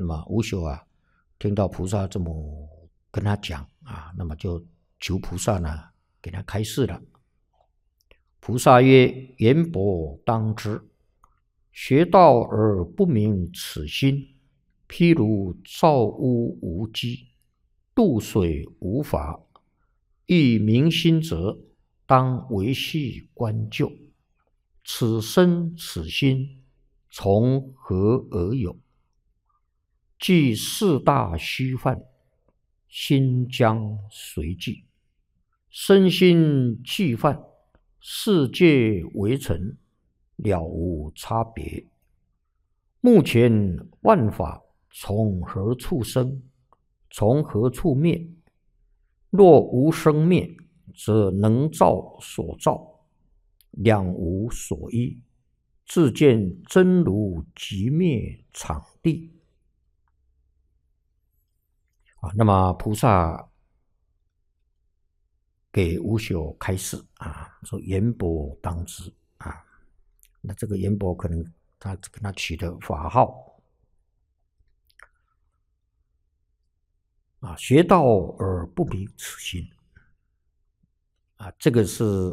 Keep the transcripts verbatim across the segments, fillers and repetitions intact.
么无朽啊，听到菩萨这么跟他讲啊，那么就求菩萨呢给他开示了。菩萨曰：言伯当知，学道而不明此心，譬如造屋无基，渡水无法，欲明心者，当维系观究。此身此心，从何而有？即四大虚幻，心将随寂。身心俱幻，世界为尘，了无差别。目前万法从何处生？从何处灭？若无生灭，则能造所造，两无所依，自见真如即灭场地。啊，那么菩萨给无朽开示啊，说言伯当知啊，那这个言伯可能他跟他取的法号啊，学道而不明此心啊，这个是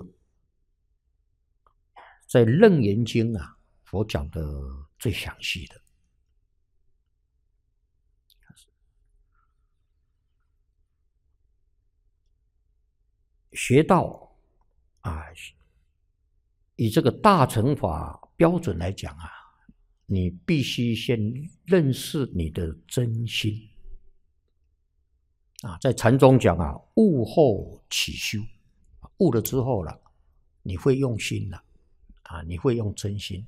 在《楞严经》啊，佛讲的最详细的。学道啊，以这个大乘法标准来讲啊，你必须先认识你的真心啊。在禅宗讲啊，悟后起修，悟了之后了，你会用心了啊，你会用真心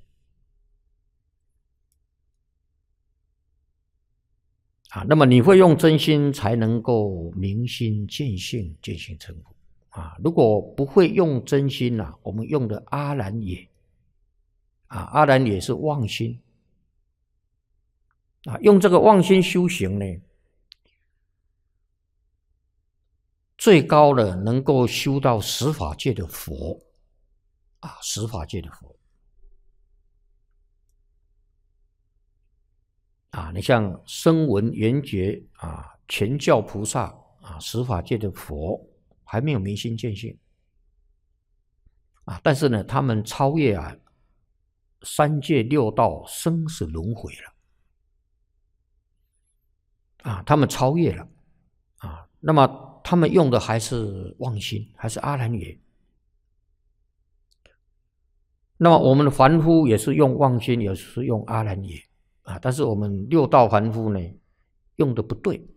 啊。那么你会用真心，才能够明心见性，见性成佛。啊，如果不会用真心啊，我们用的阿兰也啊，阿兰也是妄心啊，用这个妄心修行呢，最高的能够修到十法界的佛啊，十法界的佛啊，你像声闻缘觉啊，全教菩萨啊，十法界的佛。还没有明心见性啊，但是呢，他们超越啊三界六道生死轮回了啊，他们超越了啊，那么他们用的还是妄心，还是阿兰也。那么我们的凡夫也是用妄心，也是用阿兰也啊，但是我们六道凡夫呢，用的不对。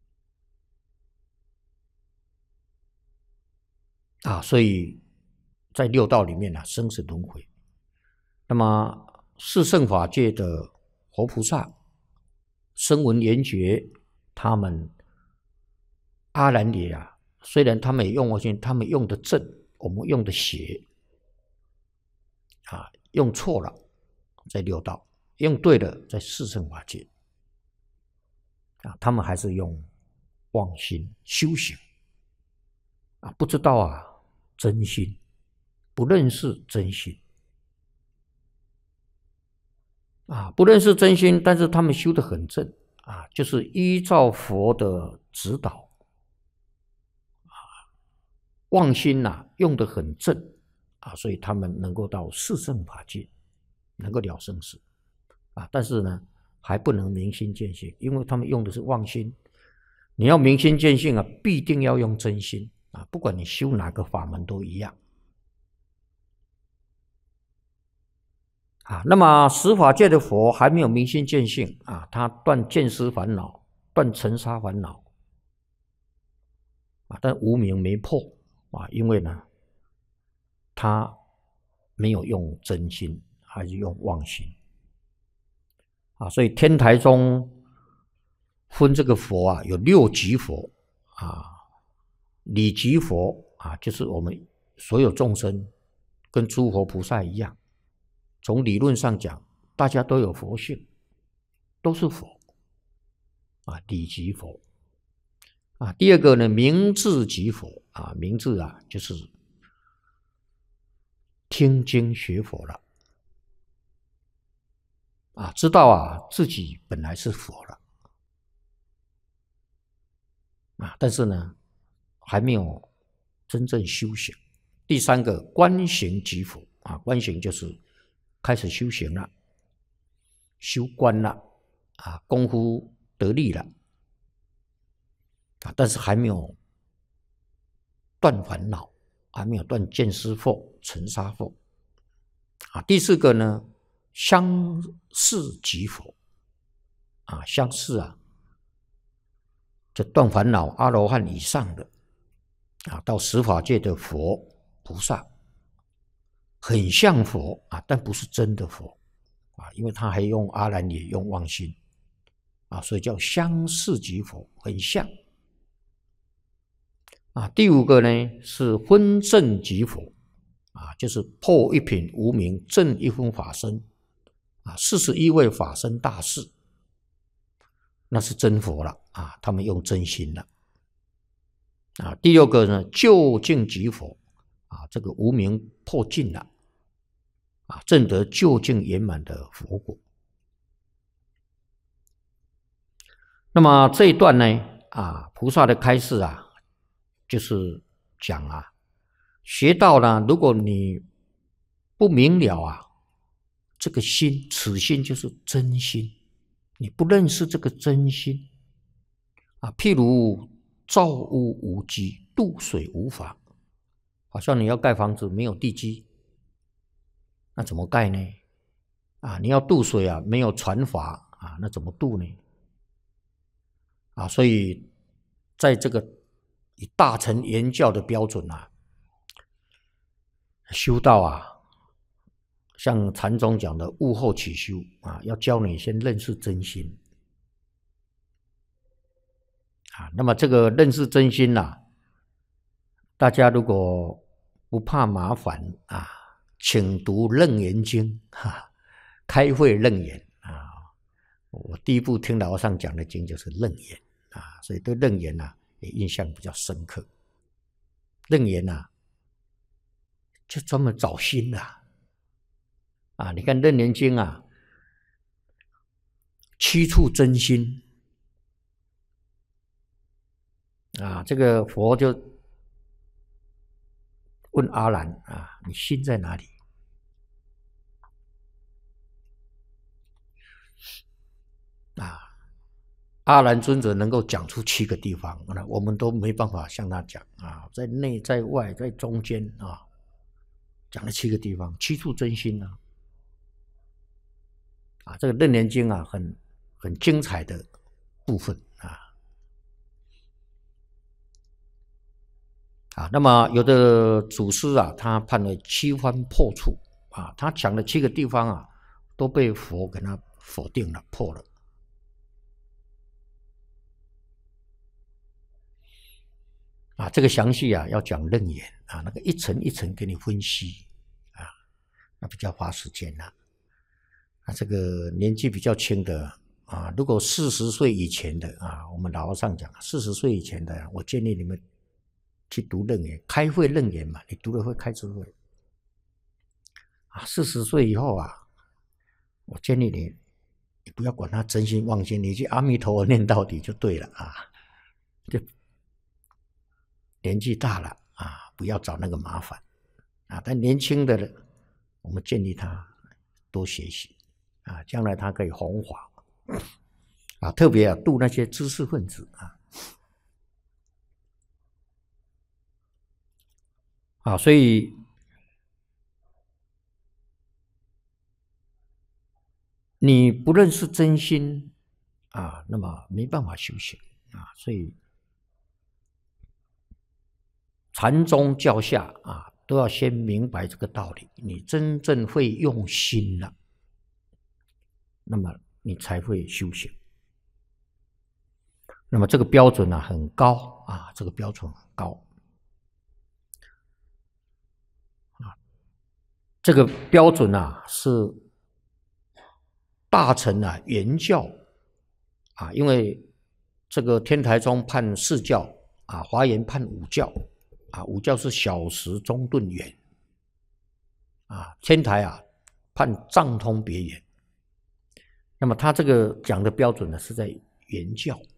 啊，所以在六道里面啊，生死轮回。那么四圣法界的活菩萨、声闻缘觉，他们阿兰也啊，虽然他们也用妄心，他们用的正，我们用的邪啊，用错了在六道，用对了在四圣法界啊，他们还是用妄心修行啊，不知道啊。真心不认识真心啊，不认识真心，但是他们修得很正啊，就是依照佛的指导啊，妄心呐、啊、用得很正啊，所以他们能够到四圣法界，能够了生死啊，但是呢还不能明心见性，因为他们用的是妄心。你要明心见性啊，必定要用真心。啊，不管你修哪个法门都一样啊。那么十法界的佛还没有明心见性啊，他断见思烦恼，断尘沙烦恼啊，但无明没破啊，因为呢，他没有用真心，还是用妄心啊。所以天台中分这个佛啊，有六级佛啊。理级佛啊，就是我们所有众生跟诸佛菩萨一样，从理论上讲，大家都有佛性，都是佛啊，理级佛啊。第二个呢，明智级佛啊，明智啊，就是听经学佛了啊，知道啊自己本来是佛了啊，但是呢，还没有真正修行。第三个观行即佛啊，观行就是开始修行了，修观了啊，功夫得力了啊，但是还没有断烦恼，还没有断见思惑、尘沙惑啊。第四个呢，相似即佛啊，相似啊，就断烦恼阿罗汉以上的啊，到十法界的佛菩萨，很像佛啊，但不是真的佛啊，因为他还用阿兰也用妄心啊，所以叫相似即佛，很像啊。第五个呢是分证即佛啊，就是破一品无明，证一分法身啊，四十一位法身大士，那是真佛了啊，他们用真心了啊。第六个呢，究竟即佛啊，这个无明破尽了啊，证得究竟圆满的佛果。那么这一段呢，啊，菩萨的开示啊，就是讲啊，学道呢，如果你不明了啊，这个心，此心就是真心，你不认识这个真心啊，譬如造屋无基，渡水无法，好像你要盖房子没有地基，那怎么盖呢？啊，你要渡水啊，没有船筏啊，那怎么渡呢？啊，所以在这个以大乘言教的标准啊，修道啊，像禅宗讲的悟后起修啊，要教你先认识真心啊。那么这个认识真心啊，大家如果不怕麻烦啊，请读《楞严经》哈，开会楞严啊。我第一部听老和尚讲的经就是楞严啊，所以对楞严啊也印象比较深刻。楞严啊，就专门找心的 啊, 啊。你看《楞严经》啊，七处真心啊，这个佛就问阿难啊，你心在哪里？啊，阿难尊者能够讲出七个地方，那我们都没办法向他讲啊，在内在外在中间啊，讲了七个地方，七处真心啊，啊，这个《楞严经》啊，很很精彩的部分啊啊，那么有的祖师啊，他判了七番破处啊，他讲的七个地方啊，都被佛给他否定了，破了。啊，这个详细啊要讲楞严啊，那个一层一层给你分析啊，那比较花时间了。啊，这个年纪比较轻的啊，如果四十岁以前的啊，我们老和尚讲，四十岁以前的，我建议你们去读楞严，开会楞严嘛，你读了会开智慧。啊，四十岁以后啊，我建议你，你不要管他真心妄心，你去阿弥陀佛念到底就对了啊，就。年纪大了啊，不要找那个麻烦啊。但年轻的人，我们建议他多学习啊，将来他可以弘法啊，特别啊度那些知识分子啊。啊，所以你不认识真心啊，那么没办法修行啊，所以。禅宗教下啊，都要先明白这个道理。你真正会用心了，那么你才会修行。那么这个标准呢很高啊，这个标准很高啊。这个标准啊是大乘啊原教啊，因为这个天台宗判四教啊，华严判五教。啊，五教是小时中顿圆，啊，天台啊判藏通别圆。那么他这个讲的标准呢，是在原教